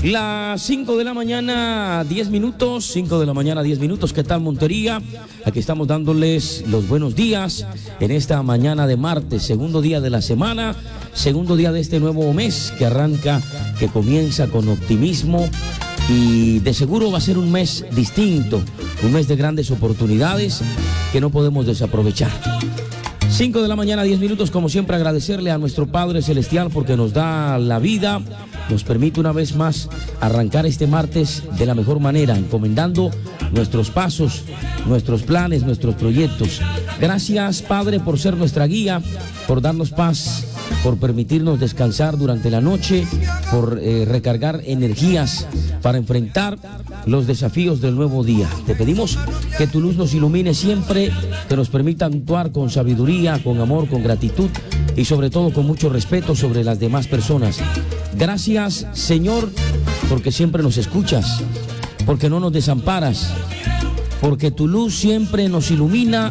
Las 5 de la mañana, 10 minutos, 5 de la mañana, 10 minutos. ¿Qué tal, Montería? Aquí estamos dándoles los buenos días en esta mañana de martes, segundo día de la semana, segundo día de este nuevo mes que arranca, que comienza con optimismo y de seguro va a ser un mes distinto, un mes de grandes oportunidades que no podemos desaprovechar. 5 de la mañana, 10 minutos, como siempre agradecerle a nuestro Padre Celestial porque nos da la vida, nos permite una vez más arrancar este martes de la mejor manera, encomendando nuestros pasos, nuestros planes, nuestros proyectos. Gracias, Padre, por ser nuestra guía, por darnos paz, por permitirnos descansar durante la noche, por recargar energías para enfrentar los desafíos del nuevo día. Te pedimos que tu luz nos ilumine siempre, que nos permita actuar con sabiduría, con amor, con gratitud y sobre todo con mucho respeto sobre las demás personas. Gracias, Señor, porque siempre nos escuchas, porque no nos desamparas, porque tu luz siempre nos ilumina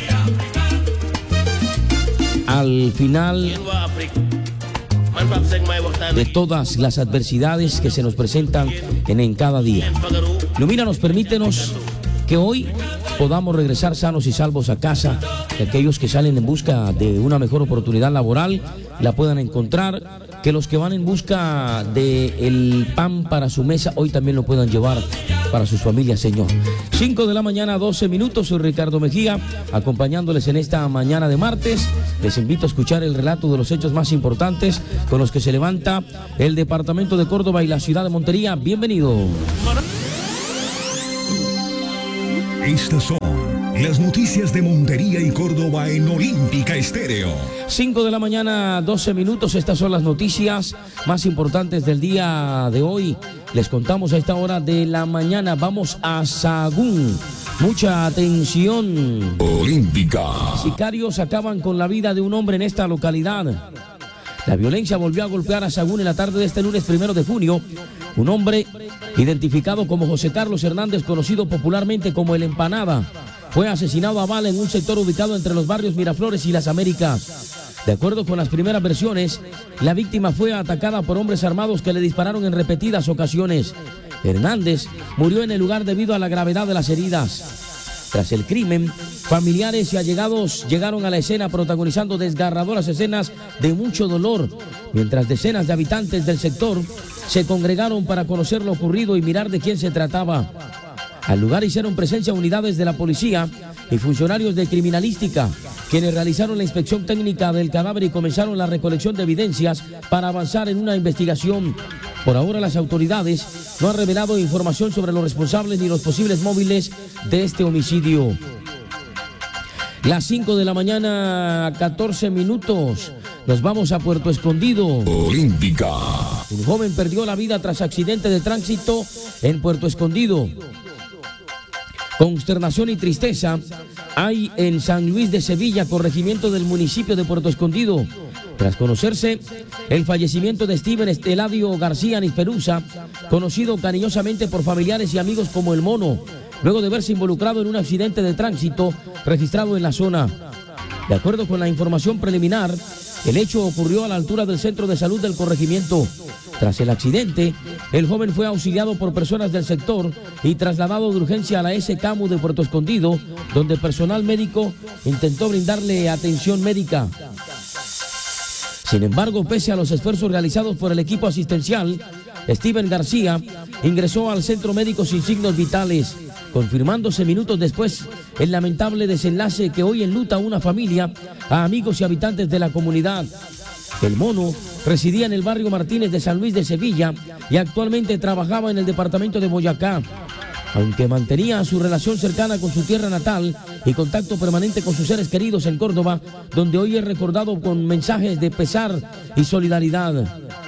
al final de todas las adversidades que se nos presentan en cada día. Ilumínanos, permítenos que hoy podamos regresar sanos y salvos a casa, que aquellos que salen en busca de una mejor oportunidad laboral la puedan encontrar, que los que van en busca del pan para su mesa hoy también lo puedan llevar para sus familias, Señor. 5 de la mañana, 12 minutos, soy Ricardo Mejía, acompañándoles en esta mañana de martes. Les invito a escuchar el relato de los hechos más importantes con los que se levanta el departamento de Córdoba y la ciudad de Montería. Bienvenido. Estas son las noticias de Montería y Córdoba en Olímpica Estéreo. 5 de la mañana, 12 minutos. Estas son las noticias más importantes del día de hoy. Les contamos a esta hora de la mañana. Vamos a Sahagún. Mucha atención. Olímpica. Sicarios acaban con la vida de un hombre en esta localidad. La violencia volvió a golpear a Sahagún en la tarde de este lunes 1 de junio. Un hombre identificado como José Carlos Hernández, conocido popularmente como El Empanada, fue asesinado a bala en un sector ubicado entre los barrios Miraflores y Las Américas. De acuerdo con las primeras versiones, la víctima fue atacada por hombres armados que le dispararon en repetidas ocasiones. Hernández murió en el lugar debido a la gravedad de las heridas. Tras el crimen, familiares y allegados llegaron a la escena protagonizando desgarradoras escenas de mucho dolor, mientras decenas de habitantes del sector se congregaron para conocer lo ocurrido y mirar de quién se trataba. Al lugar hicieron presencia unidades de la policía y funcionarios de criminalística, quienes realizaron la inspección técnica del cadáver y comenzaron la recolección de evidencias para avanzar en una investigación. Por ahora las autoridades no han revelado información sobre los responsables ni los posibles móviles de este homicidio. Las 5 de la mañana, 14 minutos. Nos vamos a Puerto Escondido. Olímpica. Un joven perdió la vida tras accidente de tránsito en Puerto Escondido. Consternación y tristeza hay en San Luis de Sevilla, corregimiento del municipio de Puerto Escondido, tras conocerse el fallecimiento de Steven Eladio García Nisperusa, conocido cariñosamente por familiares y amigos como El Mono, luego de verse involucrado en un accidente de tránsito registrado en la zona. De acuerdo con la información preliminar, el hecho ocurrió a la altura del centro de salud del corregimiento. Tras el accidente, el joven fue auxiliado por personas del sector y trasladado de urgencia a la S-CAMU de Puerto Escondido, donde personal médico intentó brindarle atención médica. Sin embargo, pese a los esfuerzos realizados por el equipo asistencial, Steven García ingresó al centro médico sin signos vitales, confirmándose minutos después el lamentable desenlace que hoy enluta a una familia, a amigos y habitantes de la comunidad. El Mono residía en el barrio Martínez de San Luis de Sevilla y actualmente trabajaba en el departamento de Boyacá. Aunque mantenía su relación cercana con su tierra natal y contacto permanente con sus seres queridos en Córdoba, donde hoy es recordado con mensajes de pesar y solidaridad.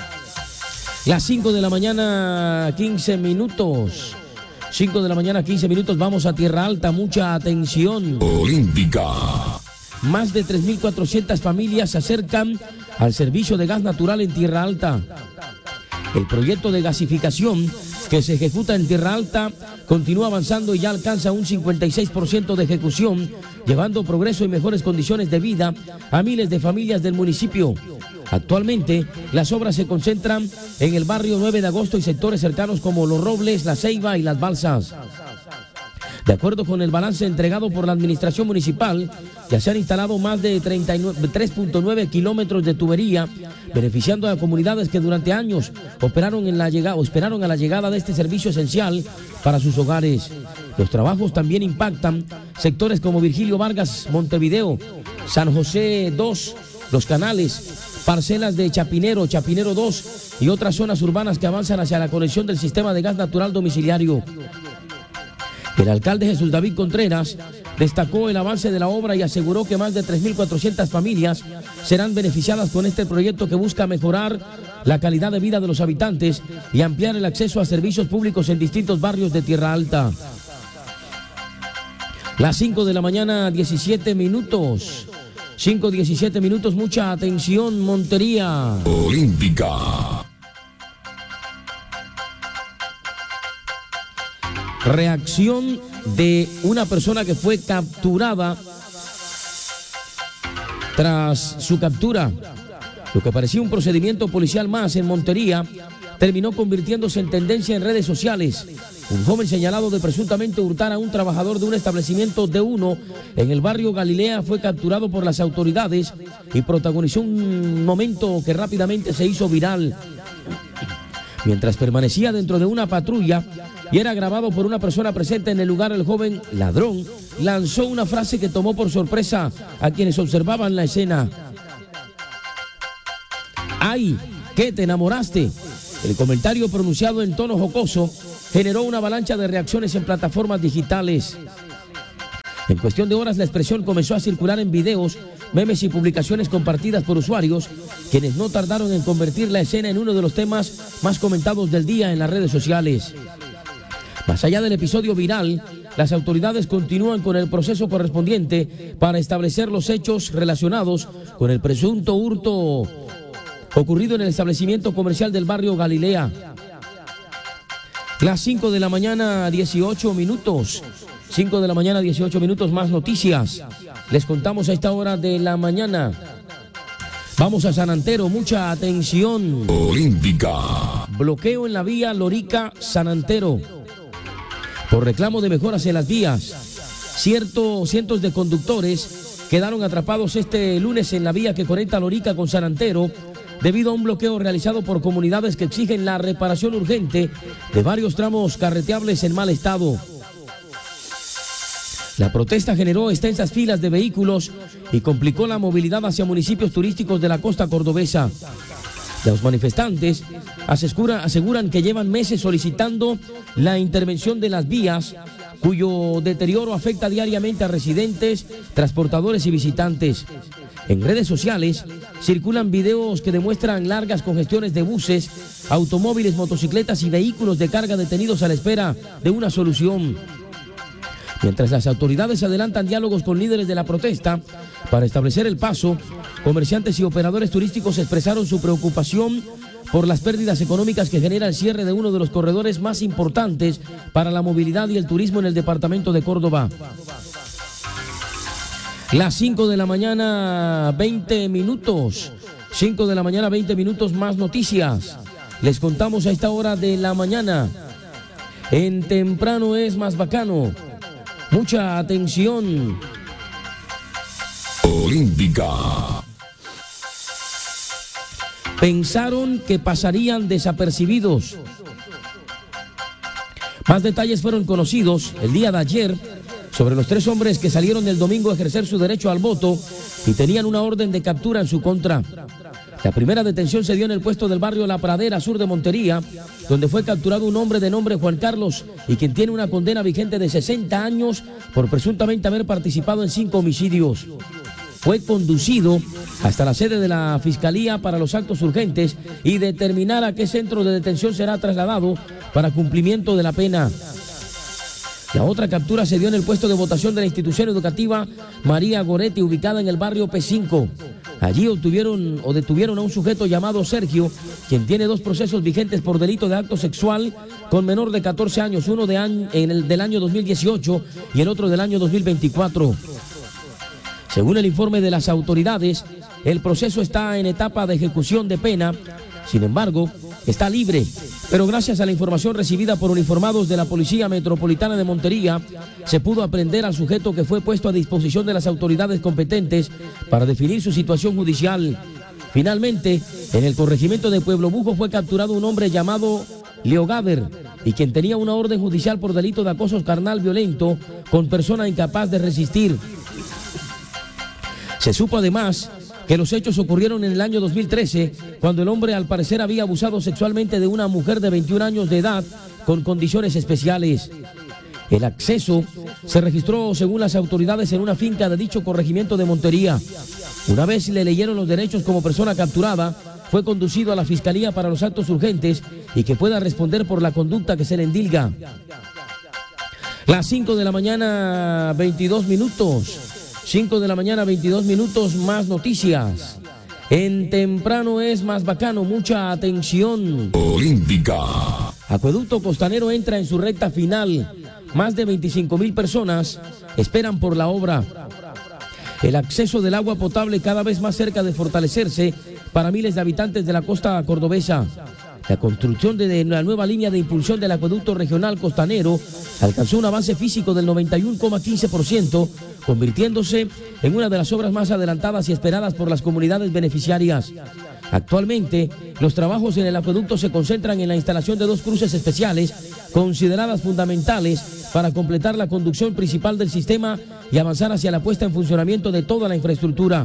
Las 5 de la mañana, 15 minutos. 5 de la mañana, 15 minutos, vamos a Tierra Alta, mucha atención. Olímpica. Más de 3.400 familias se acercan al servicio de gas natural en Tierra Alta. El proyecto de gasificación que se ejecuta en Tierra Alta continúa avanzando y ya alcanza un 56% de ejecución, llevando progreso y mejores condiciones de vida a miles de familias del municipio. Actualmente, las obras se concentran en el barrio 9 de agosto y sectores cercanos como Los Robles, La Ceiba y Las Balsas. De acuerdo con el balance entregado por la administración municipal, ya se han instalado más de 3.9 kilómetros de tubería, beneficiando a comunidades que durante años esperaron a la llegada de este servicio esencial para sus hogares. Los trabajos también impactan sectores como Virgilio Vargas, Montevideo, San José 2, Los Canales, parcelas de Chapinero, Chapinero 2 y otras zonas urbanas que avanzan hacia la conexión del sistema de gas natural domiciliario. El alcalde Jesús David Contreras destacó el avance de la obra y aseguró que más de 3.400 familias serán beneficiadas con este proyecto que busca mejorar la calidad de vida de los habitantes y ampliar el acceso a servicios públicos en distintos barrios de Tierra Alta. Las 5 de la mañana, 17 minutos. 5:17 minutos, mucha atención, Montería. Olímpica. Reacción de una persona que fue capturada tras su captura. Lo que parecía un procedimiento policial más en Montería terminó convirtiéndose en tendencia en redes sociales. Un joven señalado de presuntamente hurtar a un trabajador de un establecimiento de uno en el barrio Galilea fue capturado por las autoridades y protagonizó un momento que rápidamente se hizo viral. Mientras permanecía dentro de una patrulla y era grabado por una persona presente en el lugar, el joven ladrón lanzó una frase que tomó por sorpresa a quienes observaban la escena. ¡Ay! ¿Qué? ¿Te enamoraste? El comentario pronunciado en tono jocoso generó una avalancha de reacciones en plataformas digitales. En cuestión de horas, la expresión comenzó a circular en videos, memes y publicaciones compartidas por usuarios, quienes no tardaron en convertir la escena en uno de los temas más comentados del día en las redes sociales. Más allá del episodio viral, las autoridades continúan con el proceso correspondiente para establecer los hechos relacionados con el presunto hurto ocurrido en el establecimiento comercial del barrio Galilea. Las 5 de la mañana, 18 minutos. 5 de la mañana, 18 minutos, más noticias. Les contamos a esta hora de la mañana. Vamos a San Antero, mucha atención. Olímpica. Bloqueo en la vía Lorica-San Antero. Por reclamo de mejoras en las vías, cientos de conductores quedaron atrapados este lunes en la vía que conecta Lorica con San Antero debido a un bloqueo realizado por comunidades que exigen la reparación urgente de varios tramos carreteables en mal estado. La protesta generó extensas filas de vehículos y complicó la movilidad hacia municipios turísticos de la costa cordobesa. Los manifestantes aseguran que llevan meses solicitando la intervención de las vías, cuyo deterioro afecta diariamente a residentes, transportadores y visitantes. En redes sociales circulan videos que demuestran largas congestiones de buses, automóviles, motocicletas y vehículos de carga detenidos a la espera de una solución. Mientras las autoridades adelantan diálogos con líderes de la protesta para establecer el paso, comerciantes y operadores turísticos expresaron su preocupación por las pérdidas económicas que genera el cierre de uno de los corredores más importantes para la movilidad y el turismo en el departamento de Córdoba. Las 5 de la mañana, 20 minutos. 5 de la mañana, 20 minutos, más noticias. Les contamos a esta hora de la mañana. En temprano es más bacano. Mucha atención. Olímpica. Pensaron que pasarían desapercibidos. Más detalles fueron conocidos el día de ayer sobre los 3 hombres que salieron el domingo a ejercer su derecho al voto y tenían una orden de captura en su contra. La primera detención se dio en el puesto del barrio La Pradera, sur de Montería, donde fue capturado un hombre de nombre Juan Carlos y quien tiene una condena vigente de 60 años por presuntamente haber participado en 5 homicidios. Fue conducido hasta la sede de la Fiscalía para los actos urgentes y determinar a qué centro de detención será trasladado para cumplimiento de la pena. La otra captura se dio en el puesto de votación de la institución educativa María Goretti, ubicada en el barrio P5. Allí detuvieron a un sujeto llamado Sergio, quien tiene 2 procesos vigentes por delito de acto sexual con menor de 14 años, uno del año 2018 y el otro del año 2024. Según el informe de las autoridades, el proceso está en etapa de ejecución de pena. Sin embargo, está libre, pero gracias a la información recibida por uniformados de la Policía Metropolitana de Montería, se pudo aprehender al sujeto que fue puesto a disposición de las autoridades competentes para definir su situación judicial. Finalmente, en el corregimiento de Pueblo Bujo fue capturado un hombre llamado Leo Gaber, y quien tenía una orden judicial por delito de acoso carnal violento con persona incapaz de resistir. Se supo además que los hechos ocurrieron en el año 2013, cuando el hombre al parecer había abusado sexualmente de una mujer de 21 años de edad con condiciones especiales. El acceso se registró, según las autoridades, en una finca de dicho corregimiento de Montería. Una vez le leyeron los derechos como persona capturada, fue conducido a la Fiscalía para los actos urgentes y que pueda responder por la conducta que se le endilga. Las 5 de la mañana, 22 minutos. 5 de la mañana, 22 minutos, más noticias. En Temprano es más bacano, mucha atención. Olímpica. Acueducto Costanero entra en su recta final. Más de 25,000 personas esperan por la obra. El acceso del agua potable cada vez más cerca de fortalecerse para miles de habitantes de la costa cordobesa. La construcción de la nueva línea de impulsión del acueducto regional costanero alcanzó un avance físico del 91,15%, convirtiéndose en una de las obras más adelantadas y esperadas por las comunidades beneficiarias. Actualmente, los trabajos en el acueducto se concentran en la instalación de 2 cruces especiales, consideradas fundamentales para completar la conducción principal del sistema y avanzar hacia la puesta en funcionamiento de toda la infraestructura.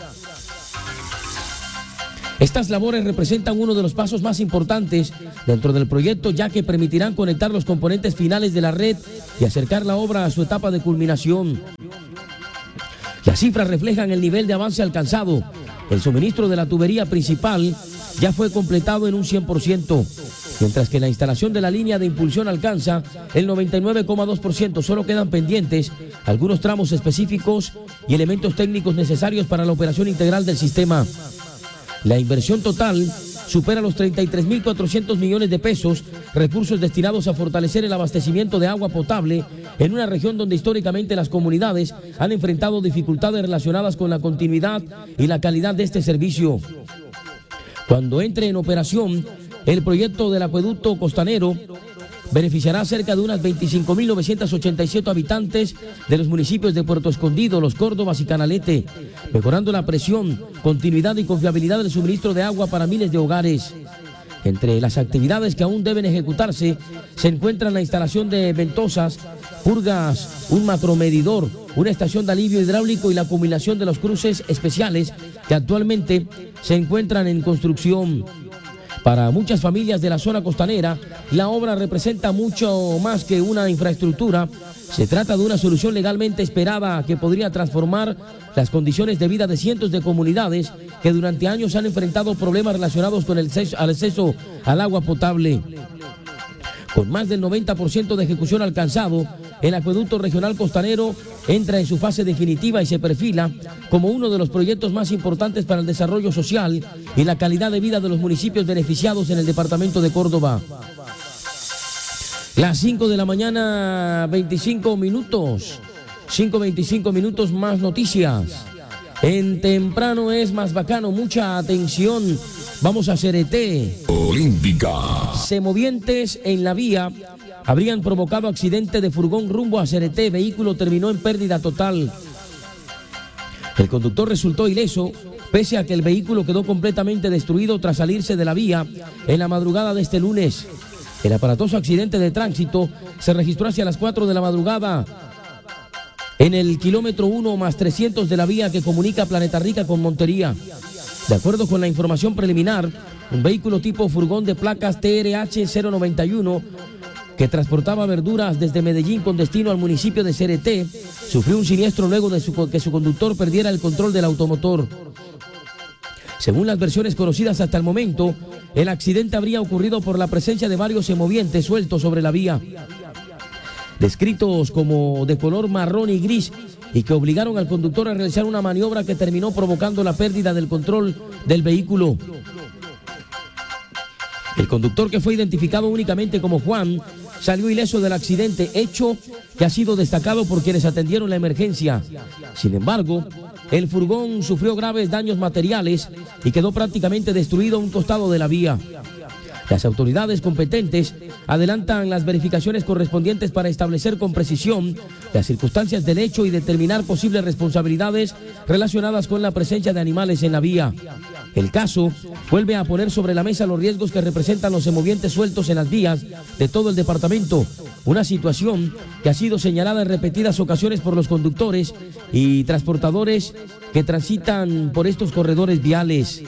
Estas labores representan uno de los pasos más importantes dentro del proyecto, ya que permitirán conectar los componentes finales de la red y acercar la obra a su etapa de culminación. Las cifras reflejan el nivel de avance alcanzado. El suministro de la tubería principal ya fue completado en un 100%, mientras que la instalación de la línea de impulsión alcanza el 99,2%. Solo quedan pendientes algunos tramos específicos y elementos técnicos necesarios para la operación integral del sistema. La inversión total supera los 33.400 millones de pesos, recursos destinados a fortalecer el abastecimiento de agua potable en una región donde históricamente las comunidades han enfrentado dificultades relacionadas con la continuidad y la calidad de este servicio. Cuando entre en operación, el proyecto del acueducto costanero beneficiará a cerca de unas 25.987 habitantes de los municipios de Puerto Escondido, Los Córdobas y Canalete, mejorando la presión, continuidad y confiabilidad del suministro de agua para miles de hogares. Entre las actividades que aún deben ejecutarse se encuentran la instalación de ventosas, purgas, un macromedidor, una estación de alivio hidráulico y la combinación de los cruces especiales que actualmente se encuentran en construcción. Para muchas familias de la zona costanera, la obra representa mucho más que una infraestructura. Se trata de una solución legalmente esperada que podría transformar las condiciones de vida de cientos de comunidades que durante años han enfrentado problemas relacionados con el acceso al agua potable. Con más del 90% de ejecución alcanzado, el acueducto regional costanero entra en su fase definitiva y se perfila como uno de los proyectos más importantes para el desarrollo social y la calidad de vida de los municipios beneficiados en el departamento de Córdoba. Las 5 de la mañana, 25 minutos. 5:25 minutos, más noticias. En Temprano es más bacano, mucha atención. Vamos a Cereté. Olímpica. Semovientes en la vía habrían provocado accidente de furgón rumbo a Cereté. Vehículo terminó en pérdida total. El conductor resultó ileso, pese a que el vehículo quedó completamente destruido tras salirse de la vía en la madrugada de este lunes. El aparatoso accidente de tránsito se registró hacia las 4 de la madrugada en el kilómetro 1+300 de la vía que comunica Planeta Rica con Montería. De acuerdo con la información preliminar, un vehículo tipo furgón de placas TRH 091 que transportaba verduras desde Medellín con destino al municipio de Cereté sufrió un siniestro luego de que su conductor perdiera el control del automotor. Según las versiones conocidas hasta el momento, el accidente habría ocurrido por la presencia de varios semovientes sueltos sobre la vía, descritos como de color marrón y gris, y que obligaron al conductor a realizar una maniobra que terminó provocando la pérdida del control del vehículo. El conductor, que fue identificado únicamente como Juan, salió ileso del accidente, hecho que ha sido destacado por quienes atendieron la emergencia. Sin embargo, el furgón sufrió graves daños materiales y quedó prácticamente destruido a un costado de la vía. Las autoridades competentes adelantan las verificaciones correspondientes para establecer con precisión las circunstancias del hecho y determinar posibles responsabilidades relacionadas con la presencia de animales en la vía. El caso vuelve a poner sobre la mesa los riesgos que representan los semovientes sueltos en las vías de todo el departamento, una situación que ha sido señalada en repetidas ocasiones por los conductores y transportadores que transitan por estos corredores viales.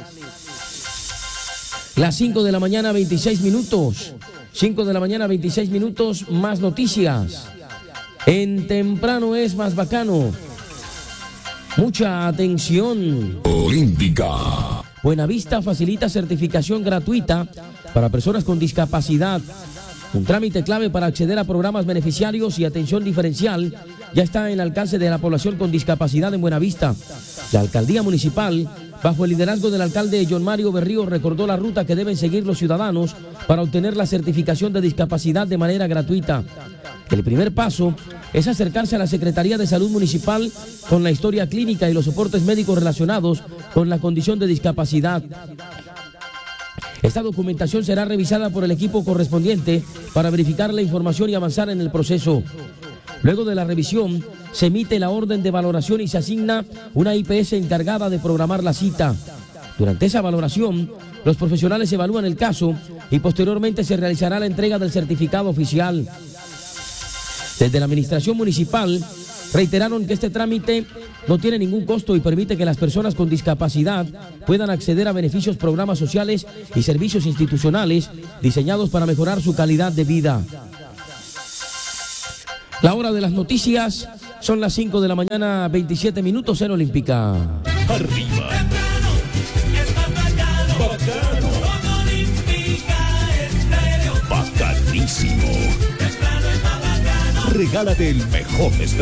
Las 5 de la mañana, 26 minutos. 5 de la mañana, 26 minutos, más noticias. En Temprano es más bacano. Mucha atención. Olímpica. Buenavista facilita certificación gratuita para personas con discapacidad. Un trámite clave para acceder a programas beneficiarios y atención diferencial ya está en el alcance de la población con discapacidad en Buenavista. La alcaldía municipal, bajo el liderazgo del alcalde John Mario Berrío, recordó la ruta que deben seguir los ciudadanos para obtener la certificación de discapacidad de manera gratuita. El primer paso es acercarse a la Secretaría de Salud Municipal con la historia clínica y los soportes médicos relacionados con la condición de discapacidad. Esta documentación será revisada por el equipo correspondiente para verificar la información y avanzar en el proceso. Luego de la revisión, se emite la orden de valoración y se asigna una IPS encargada de programar la cita. Durante esa valoración, los profesionales evalúan el caso y posteriormente se realizará la entrega del certificado oficial. Desde la administración municipal, reiteraron que este trámite no tiene ningún costo y permite que las personas con discapacidad puedan acceder a beneficios, programas sociales y servicios institucionales diseñados para mejorar su calidad de vida. La hora de las noticias son las 5 de la mañana, 27 minutos en Olímpica. Arriba. Bacanísimo. Regálate el mejor estreno.